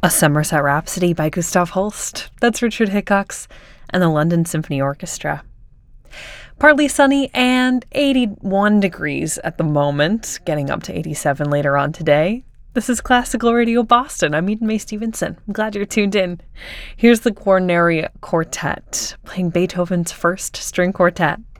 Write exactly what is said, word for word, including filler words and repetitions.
A Somerset Rhapsody by Gustav Holst. That's Richard Hickox and the London Symphony Orchestra. Partly sunny and eighty-one degrees at the moment, getting up to eighty-seven later on today. This is Classical Radio Boston. I'm Eden Mae Stevenson. I'm glad you're tuned in. Here's the Guarneri Quartet, playing Beethoven's first string quartet.